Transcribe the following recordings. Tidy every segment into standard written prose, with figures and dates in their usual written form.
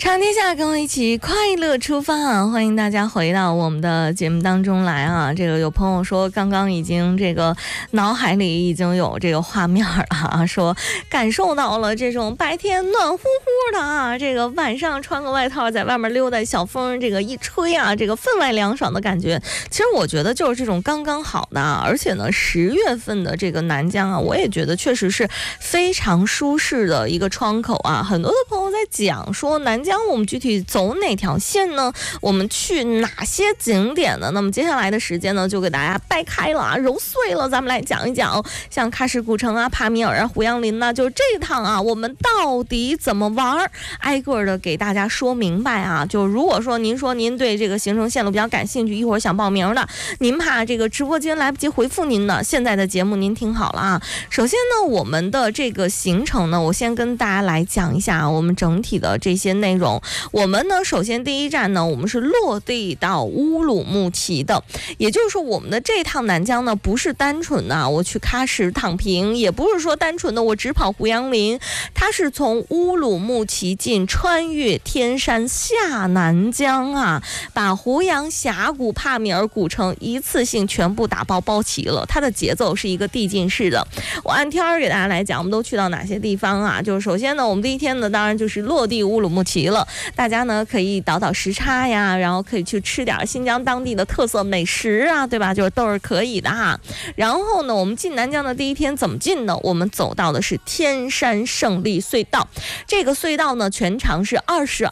长天下，跟我一起快乐出发啊！欢迎大家回到我们的节目当中来啊！这个有朋友说，刚刚已经这个脑海里已经有这个画面了啊，说感受到了这种白天暖乎乎的啊，这个晚上穿个外套在外面溜达，小风这个一吹啊，这个分外凉爽的感觉。其实我觉得就是这种刚刚好的啊，而且呢，10月份的这个南疆啊，我也觉得确实是非常舒适的一个窗口啊。很多的朋友在讲说南疆我们具体走哪条线呢？我们去哪些景点呢？那么接下来的时间呢，就给大家掰开了啊，揉碎了，咱们来讲一讲像喀什古城啊、帕米尔啊、胡杨林呐，就是这一趟啊，我们到底怎么玩？挨个的给大家说明白啊。就如果说您对这个行程线路比较感兴趣，一会儿想报名的，您怕这个直播间来不及回复您呢，现在的节目您听好了啊。首先呢，我们的这个行程呢，我先跟大家来讲一下我们整体的这些内容。我们呢，首先第一站呢，我们是落地到乌鲁木齐的，也就是说我们的这趟南疆呢，不是单纯的我去喀什躺平，也不是说单纯的我只跑胡杨林，它是从乌鲁木齐进，穿越天山下南疆啊，把胡杨峡谷、帕米尔古城一次性全部打包齐了。它的节奏是一个递进式的。我按天儿给大家来讲，我们都去到哪些地方啊？就是首先呢，我们第一天呢，当然就是落地乌鲁木齐了。大家呢可以倒时差呀，然后可以去吃点新疆当地的特色美食啊，对吧？就是都是可以的哈。然后呢，我们进南疆的第一天怎么进呢？我们走到的是天山胜利隧道，这个隧道呢全长是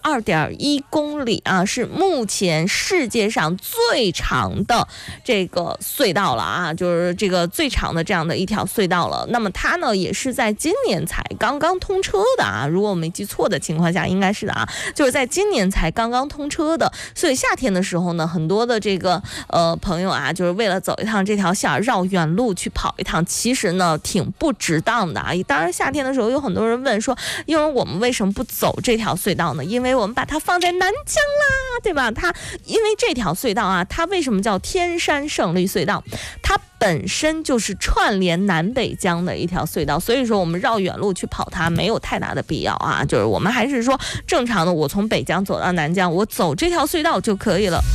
22.1公里啊，是目前世界上最长的这个隧道了啊，就是这个最长的这样的一条隧道了。那么它呢也是在今年才刚刚通车的啊，如果我没记错的情况下，应该是的啊，就是在今年才刚刚通车的。所以夏天的时候呢，很多的这个朋友啊，就是为了走一趟这条线，绕远路去跑一趟，其实呢挺不值当的啊。当然夏天的时候有很多人问说，因为我们为什么不走这条隧道呢？因为我们把它放在南疆啦，对吧？因为这条隧道啊，它为什么叫天山胜利隧道？它本身就是串联南北疆的一条隧道，所以说我们绕远路去跑它没有太大的必要啊，就是我们还是说正常的，我从北疆走到南疆，我走这条隧道就可以了。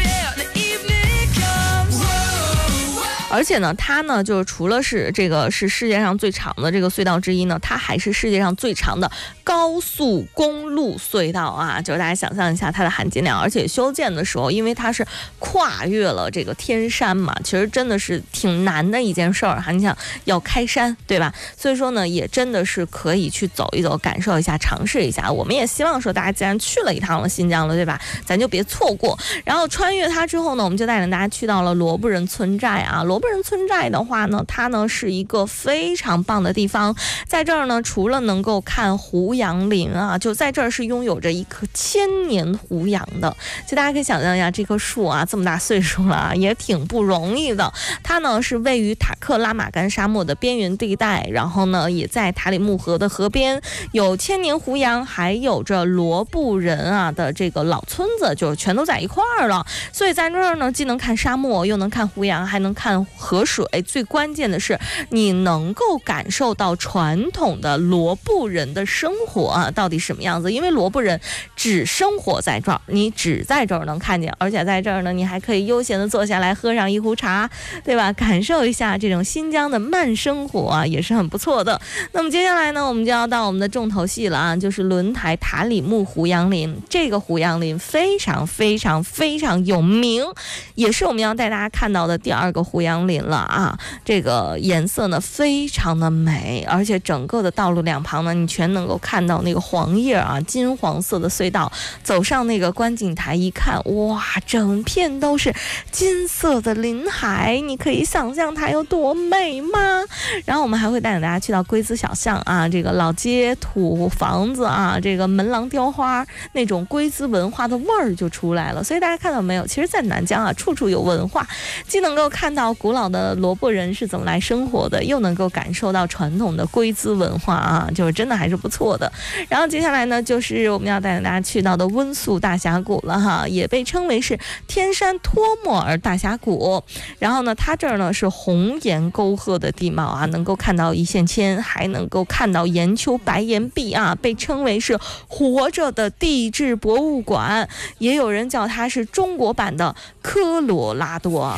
而且呢，它呢就是除了是这个是世界上最长的这个隧道之一呢，它还是世界上最长的高速公路隧道啊！就是大家想象一下它的含金量，而且修建的时候，因为它是跨越了这个天山嘛，其实真的是挺难的一件事儿哈。你想要开山，对吧？所以说呢，也真的是可以去走一走，感受一下，尝试一下。我们也希望说，大家既然去了一趟了新疆了，对吧？咱就别错过。然后穿越它之后呢，我们就带领大家去到了罗布人村寨啊。罗布人村寨的话呢，它呢是一个非常棒的地方，在这儿呢，除了能够看胡杨林啊，就在这儿是拥有着一棵1000年胡杨的。就大家可以想象一下，这棵树啊，这么大岁数了啊，也挺不容易的。它呢是位于塔克拉玛干沙漠的边缘地带，然后呢也在塔里木河的河边，有1000年胡杨，还有着罗布人啊的这个老村子，就全都在一块儿了。所以在这儿呢，既能看沙漠，又能看胡杨，还能看河水，最关键的是你能够感受到传统的罗布人的生活啊，到底什么样子？因为罗布人只生活在这儿，你只在这儿能看见，而且在这儿呢，你还可以悠闲的坐下来喝上一壶茶，对吧？感受一下这种新疆的慢生活啊，也是很不错的。那么接下来呢，我们就要到我们的重头戏了啊，就是轮台塔里木胡杨林。这个胡杨林非常非常非常有名，也是我们要带大家看到的第2个胡杨林了啊。这个颜色呢非常的美，而且整个的道路两旁呢，你全能够看到那个黄叶啊，金黄色的隧道。走上那个观景台一看，哇，整片都是金色的林海，你可以想象它有多美吗？然后我们还会带领大家去到龟兹小巷啊，这个老街土房子啊，这个门廊雕花，那种龟兹文化的味儿就出来了。所以大家看到没有？其实在南疆啊，处处有文化，既能够看到古老的罗布人是怎么来生活的，又能够感受到传统的龟兹文化啊，就是真的还是不错的。然后接下来呢，就是我们要带大家去到的温宿大峡谷了哈，也被称为是天山托莫尔大峡谷。然后呢，它这儿呢是红岩沟壑的地貌啊，能够看到一线牵，还能够看到岩丘白岩壁啊，被称为是活着的地质博物馆，也有人叫它是中国版的科罗拉多。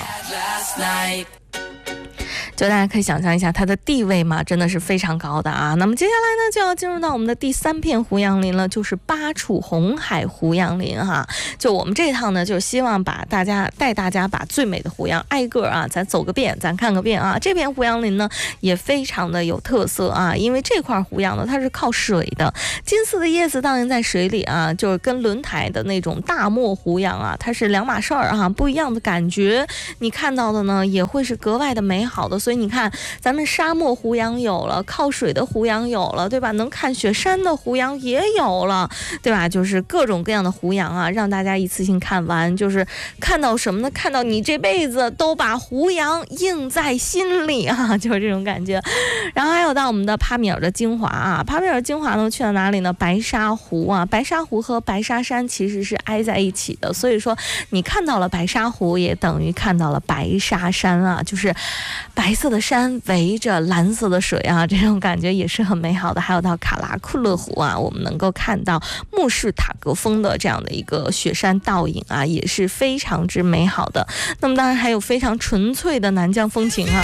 就大家可以想象一下它的地位嘛，真的是非常高的啊。那么接下来呢，就要进入到我们的第3片胡杨林了，就是巴楚红海胡杨林哈。就我们这一趟呢，就是希望带大家把最美的胡杨挨个啊，咱走个遍，咱看个遍啊。这片胡杨林呢，也非常的有特色啊，因为这块胡杨呢，它是靠水的，金色的叶子荡漾在水里啊，就是跟轮台的那种大漠胡杨啊，它是两码事儿啊，不一样的感觉。你看到的呢，也会是格外的美好的。所以你看，咱们沙漠胡杨有了，靠水的胡杨有了，对吧？能看雪山的胡杨也有了，对吧？就是各种各样的胡杨啊，让大家一次性看完，就是看到什么呢？看到你这辈子都把胡杨印在心里啊，就是这种感觉。然后还有到我们的帕米尔的精华啊，帕米尔精华呢去到哪里呢？白沙湖啊，白沙湖和白沙山其实是挨在一起的，所以说你看到了白沙湖，也等于看到了白沙山啊，就是白色的山围着蓝色的水啊，这种感觉也是很美好的。还有到卡拉库勒湖啊，我们能够看到慕士塔格峰的这样的一个雪山倒影啊，也是非常之美好的。那么当然还有非常纯粹的南疆风情啊，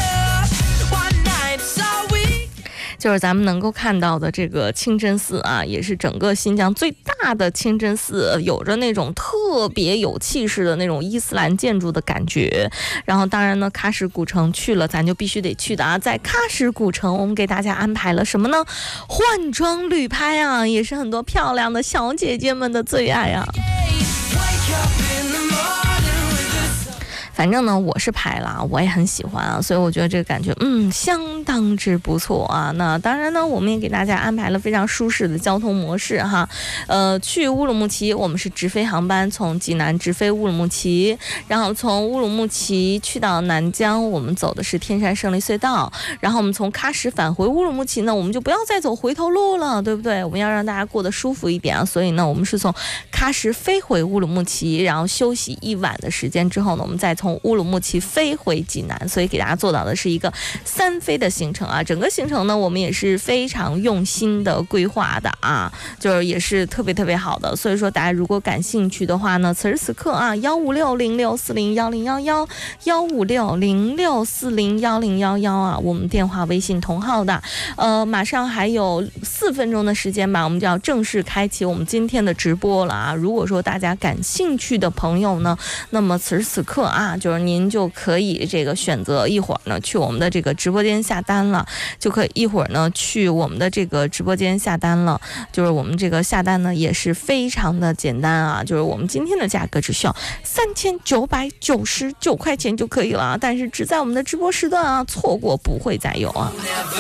就是咱们能够看到的这个清真寺啊，也是整个新疆最大的清真寺，有着那种特别有气势的那种伊斯兰建筑的感觉。然后当然呢，喀什古城去了咱就必须得去的啊，在喀什古城我们给大家安排了什么呢？换装旅拍啊，也是很多漂亮的小姐姐们的最爱啊。反正呢，我是拍了，我也很喜欢啊，所以我觉得这个感觉相当之不错啊。那当然呢，我们也给大家安排了非常舒适的交通模式哈。去乌鲁木齐我们是直飞航班，从济南直飞乌鲁木齐，然后从乌鲁木齐去到南疆，我们走的是天山胜利隧道，然后我们从喀什返回乌鲁木齐呢，我们就不要再走回头路了，对不对？我们要让大家过得舒服一点啊，所以呢，我们是从喀什飞回乌鲁木齐，然后休息1晚的时间之后呢，我们再从乌鲁木齐飞回济南，所以给大家做到的是一个3飞的行程啊。整个行程呢，我们也是非常用心的规划的啊，就是也是特别特别好的。所以说大家如果感兴趣的话呢，此时此刻啊，15606401011 15606401011啊，我们电话微信同号的。马上还有4分钟的时间吧，我们就要正式开启我们今天的直播了啊。如果说大家感兴趣的朋友呢，那么此时此刻啊，就是您就可以这个选择一会儿呢去我们的这个直播间下单了，就可以一会儿呢去我们的这个直播间下单了。就是我们这个下单呢也是非常的简单啊，就是我们今天的价格只需要3999块钱就可以了，但是只在我们的直播时段啊，错过不会再有啊。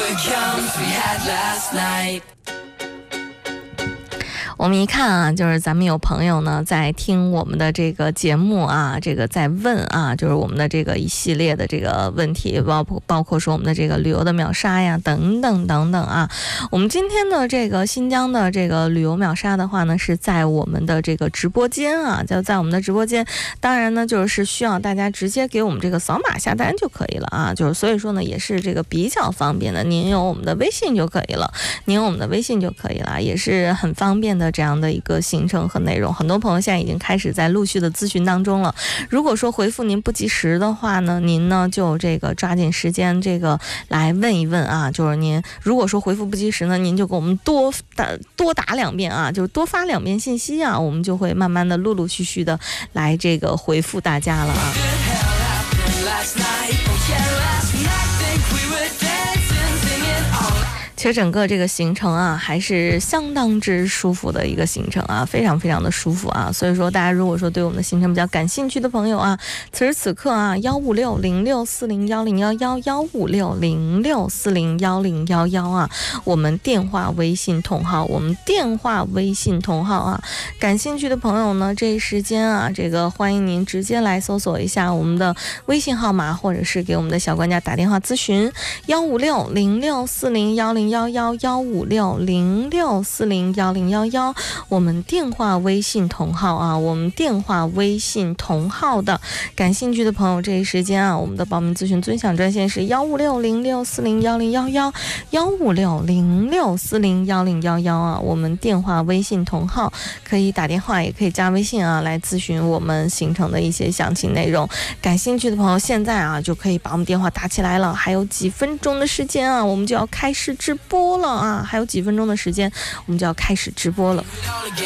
我们一看啊，就是咱们有朋友呢在听我们的这个节目啊，这个在问啊，就是我们的这个一系列的这个问题，包括说我们的这个旅游的秒杀呀，等等等等啊。我们今天的这个新疆的这个旅游秒杀的话呢，是在我们的这个直播间啊，就在我们的直播间。当然呢，就是需要大家直接给我们这个扫码下单就可以了啊，就是所以说呢，也是这个比较方便的。您有我们的微信就可以了，也是很方便的。这样的一个行程和内容，很多朋友现在已经开始在陆续的咨询当中了。如果说回复您不及时的话呢，您呢就这个抓紧时间这个来问一问啊，就是您如果说回复不及时呢，您就给我们多打2遍啊，就是多发2遍信息啊，我们就会慢慢的陆续的来这个回复大家了啊。其其实整个这个行程啊，还是相当之舒服的一个行程啊，非常非常的舒服啊。所以说，大家如果说对我们的行程比较感兴趣的朋友啊，此时此刻啊，15606401011155606401011啊，我们电话微信同号，啊，感兴趣的朋友呢，这一时间啊，这个欢迎您直接来搜索一下我们的微信号码，或者是给我们的小管家打电话咨询15606401011155606401011，我们电话微信同号啊，的感兴趣的朋友，这一时间啊，我们的报名咨询尊享专线是15606401011，15606401011啊，我们电话微信同号，可以打电话也可以加微信啊，来咨询我们行程的一些详情内容。感兴趣的朋友现在啊就可以把我们电话打起来了，还有几分钟的时间啊，我们就要开始直播了啊，还有几分钟的时间我们就要开始直播了。